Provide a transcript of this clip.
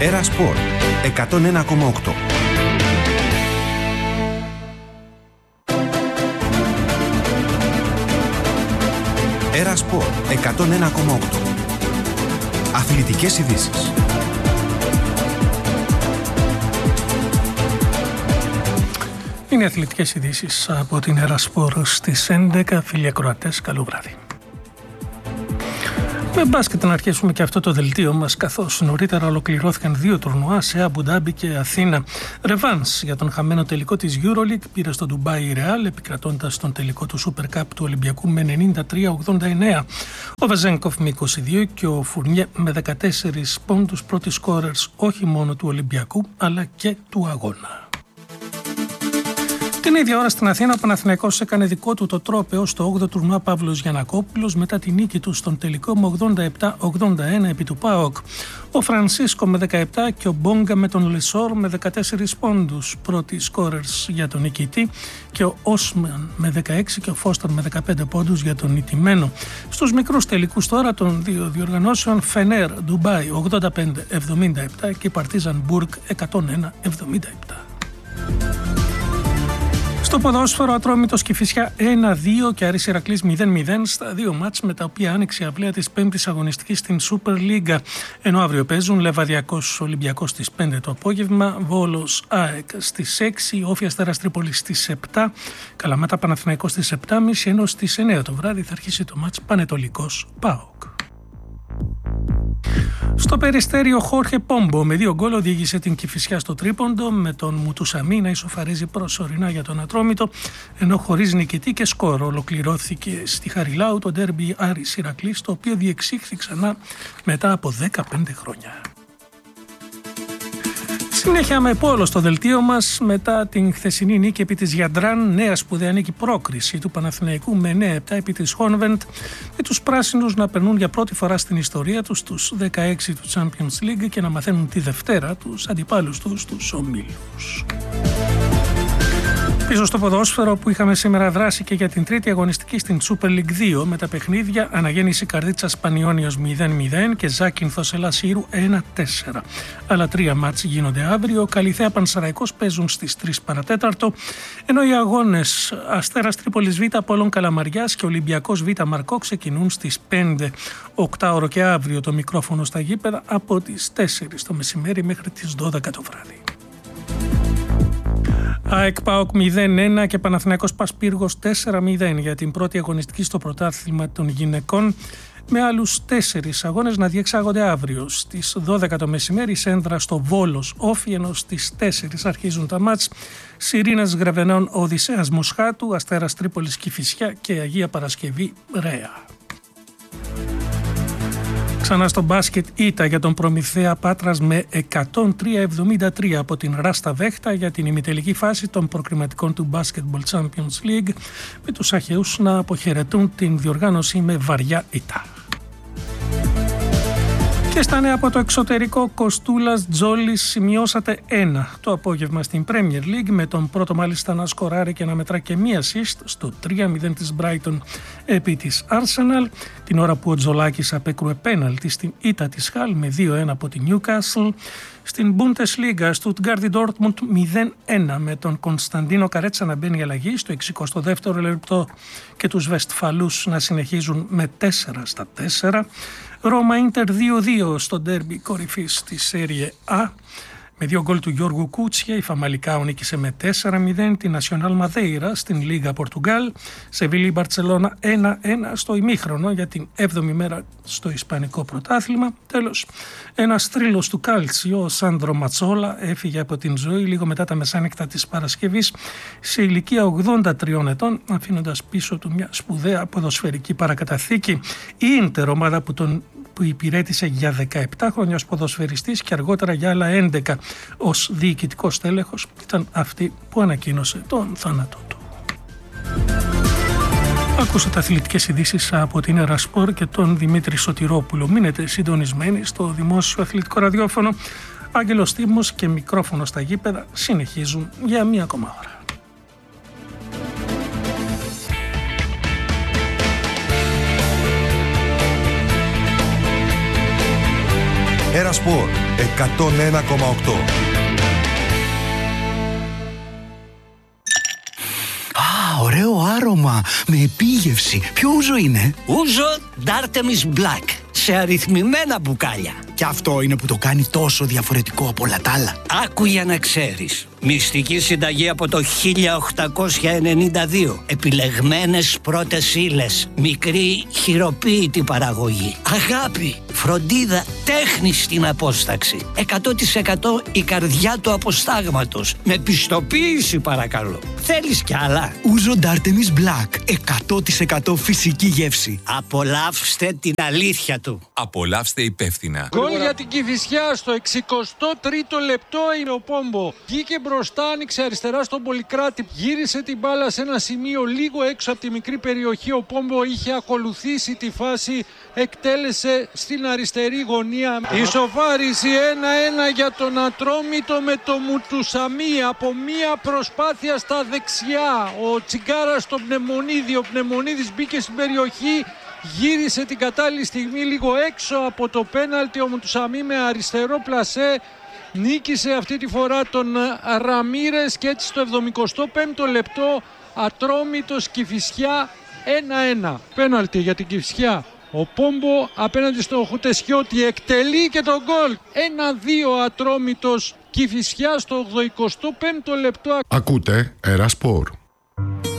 Έρα Σπορ 101,8. Έρα Σπορ 101,8. Αθλητικές ειδήσεις. Είναι αθλητικές ειδήσεις από την Έρα Σπορ στις 11. Φίλοι ακροατές, καλό βράδυ. Με μπάσκετ να αρχίσουμε και αυτό το δελτίο μας, καθώς νωρίτερα ολοκληρώθηκαν 2 τουρνουά σε Αμπου Ντάμπι και Αθήνα. Ρεβάνς για τον χαμένο τελικό της EuroLeague πήρε στο Ντουμπάι η Real, επικρατώντας τον τελικό του Super Cup του Ολυμπιακού με 93-89. Ο Βεζένκοφ με 22 και ο Φουρνιέ με 14 πόντους, πρώτοι σκόρερς όχι μόνο του Ολυμπιακού αλλά και του αγώνα. Την ίδια ώρα στην Αθήνα ο Παναθηναϊκός έκανε δικό του το τρόπαιο στο 8ο τουρνουά Παύλος Γιαννακόπουλος μετά τη νίκη του στον τελικό με 87-81 επί του ΠΑΟΚ. Ο Φρανσίσκο με 17 και ο Μπόγκα με τον Λεσόρ με 14 πόντους, πρώτοι σκόρερς για τον νικητή, και ο Όσμαν με 16 και ο Φώστερ με 15 πόντους για τον νικημένο. Στους μικρούς τελικούς τώρα των δύο διοργανώσεων, Φενέρ Ντουμπάι 85-77 και Παρτίζαν Μπουργκ 101-77. Στο ποδόσφαιρο, Ατρόμητος Κηφισιά 1-2 και Άρης Ηρακλής 0-0 στα 2 μάτς με τα οποία άνοιξε η αυλαία της 5ης αγωνιστικής στην Super League. Ενώ αύριο παίζουν Λεβαδιακός Ολυμπιακός στις 5 το απόγευμα, Βόλος ΑΕΚ στις 6, Όφη Αστέρας Τρίπολης στις 7, Καλαμάτα Παναθηναϊκός στις 7.30, ενώ στις 9 το βράδυ θα αρχίσει το μάτς Πανετολικός ΠΑΟΚ. Στο Περιστέρι, ο Χόρχε Πόμπο με 2 γκολ οδήγησε την Κηφισιά στο τρίποντο, με τον Μουτουσαμί να ισοφαρίζει προσωρινά για τον Ατρόμητο, ενώ χωρίς νικητή και σκορ ολοκληρώθηκε στη Χαριλάου το ντέρμπι Άρης Ηρακλής, το οποίο διεξήχθη ξανά μετά από 15 χρόνια. Συνέχεια με πόλο στο δελτίο μας, μετά την χθεσινή νίκη επί της Γιαντράν, νέα σπουδαία νίκη πρόκριση του Παναθηναϊκού με 9-7 επί της Χόνβεντ, με τους πράσινους να περνούν για πρώτη φορά στην ιστορία τους τους 16 του Champions League και να μαθαίνουν τη Δευτέρα τους αντιπάλους τους ομίλους. Πίσω στο ποδόσφαιρο, που είχαμε σήμερα δράση και για την τρίτη αγωνιστική στην Super League 2 με τα παιχνίδια Αναγέννηση Καρδίτσας Πανιόνιος 0-0 και Ζάκυνθος Ελλάς Ήρου 1-4. Άλλα 3 μάτς γίνονται αύριο. Καλιθέα Πανσεραϊκός παίζουν στις 3 παρατέταρτο, ενώ οι αγώνες Αστέρας Τρίπολης Β, Απόλλων Καλαμαριάς και Ολυμπιακός Β Μαρκό ξεκινούν στις 5. 8ωρο και αύριο το μικρόφωνο στα γήπεδα από τις 4 το μεσημέρι μέχρι τις 12 το βράδυ. ΑΕΚ ΠΑΟΚ 0-1 και Παναθηναϊκός ΠΑΣ Πύργος 4-0 για την πρώτη αγωνιστική στο πρωτάθλημα των γυναικών, με άλλους 4 αγώνες να διεξάγονται αύριο. Στις 12 το μεσημέρι Σένδρα στο Βόλος Όφη, ενώ στις 4 αρχίζουν τα μάτς Σιρήνας Γραβενών Οδυσσέας Μοσχάτου, Αστέρας Τρίπολης Κηφισιά και Αγία Παρασκευή Ρέα. Ξανά στο μπάσκετ, ήττα για τον Προμηθέα Πάτρας με 103-73 από την Ράστα Βέχτα για την ημιτελική φάση των προκριματικών του Basketball Champions League, με τους αχαιούς να αποχαιρετούν την διοργάνωση με βαριά ήττα. Και στα νέα από το εξωτερικό, Κοστούλας Τζόλης σημειώσατε 1 το απόγευμα στην Premier League, με τον πρώτο μάλιστα να σκοράρει και να μετρά και μία assist στο 3-0 της Brighton επί της Arsenal, την ώρα που ο Τζολάκης απέκρουε πέναλτι στην ήττα της Χαλ με 2-1 από τη Newcastle. Στην Bundesliga, Stuttgart Dortmund 0-1 με τον Κωνσταντίνο Καρέτσα να μπαίνει αλλαγή στο 62ο λεπτό και τους Βεστφαλούς να συνεχίζουν με 4-4. Ρώμα Ίντερ 2-2 στο ντέρμπι κορυφής της Serie A, με 2 γκολ του Γιώργου Κούτσια. Η Φαμαλικάο νίκησε με 4-0 την Nacional Madeira στην Λίγα Πορτουγκάλ. Σεβίλη Μπαρτσελώνα 1-1 στο ημίχρονο για την 7η μέρα στο Ισπανικό πρωτάθλημα. Τέλος, ένας θρύλος του Κάλτσιο, ο Σάνδρο Ματσόλα, έφυγε από την ζωή λίγο μετά τα μεσάνυχτα της Παρασκευής σε ηλικία 83 ετών, αφήνοντας πίσω του μια σπουδαία ποδοσφαιρική παρακαταθήκη. Η Ίντερ, ομάδα που υπηρέτησε για 17 χρόνια ως ποδοσφαιριστής και αργότερα για άλλα 11 ως διοικητικός τέλεχος, ήταν αυτή που ανακοίνωσε τον θάνατό του. Ακούσατε αθλητικές ειδήσεις από την Έρα Σπορ και τον Δημήτρη Σωτηρόπουλο. Μείνετε συντονισμένοι στο δημόσιο αθλητικό ραδιόφωνο. Άγγελος Τίμος και μικρόφωνο στα γήπεδα συνεχίζουν για μία ακόμα ώρα. Ερασπορ 101,8. Ωραίο άρωμα, με επίγευση. Ποιο ούζο είναι? Ούζο D'Artemis Black, σε αριθμημένα μπουκάλια. Και αυτό είναι που το κάνει τόσο διαφορετικό από όλα τα άλλα. Άκου για να ξέρεις. Μυστική συνταγή από το 1892. Επιλεγμένες πρώτες ύλες. Μικρή χειροποίητη παραγωγή. Αγάπη, φροντίδα, τέχνη στην απόσταξη. 100% η καρδιά του αποστάγματος. Με πιστοποίηση παρακαλώ. Θέλεις κι άλλα? Ούζο D'Artemis Black, 100% φυσική γεύση. Απολαύστε την αλήθεια του. Απολαύστε υπεύθυνα. Γκολ για την Κηφισιά στο 63ο λεπτό είναι ο Πόμπο. Βγήκε μπροστά, άνοιξε αριστερά στον Πολυκράτη. Γύρισε την μπάλα σε ένα σημείο λίγο έξω από τη μικρή περιοχή. Ο Πόμπο είχε ακολουθήσει τη φάση, εκτέλεσε στην αριστερή γωνία. Ισοφάριση 1-1 για τον Ατρόμητο με το Μουτουσαμί. Από μία προσπάθεια στα δεξιά. Ο Τσιγκάρας στον Πνευμονίδη. Ο Πνευμονίδης μπήκε στην περιοχή. Γύρισε την κατάλληλη στιγμή λίγο έξω από το πέναλτι. Ο Μουτουσαμί με αριστερό πλασέ νίκησε αυτή τη φορά τον Ραμίρες και έτσι στο 75ο λεπτό Ατρόμητος Κηφισιά 1-1. Πέναλτι για την Κηφισιά. Ο Πόμπο απέναντι στο Χουτεσιώτη εκτελεί και τον γκολ. 1-2 Ατρόμητος Κηφισιά στο 85ο λεπτό. Ακούτε Ερασπορ.